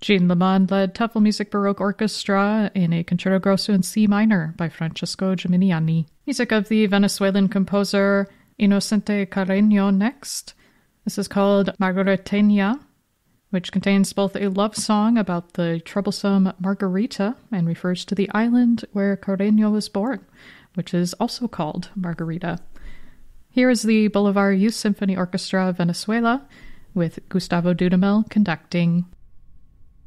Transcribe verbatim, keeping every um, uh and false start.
Jean Lemond led Tafelmusik Baroque Orchestra in a Concerto Grosso in C minor by Francesco Geminiani. Music of the Venezuelan composer Inocente Carreño next. This is called Margaritena, which contains both a love song about the troublesome Margarita and refers to the island where Carreño was born, which is also called Margarita. Here is the Bolivar Youth Symphony Orchestra of Venezuela with Gustavo Dudamel conducting.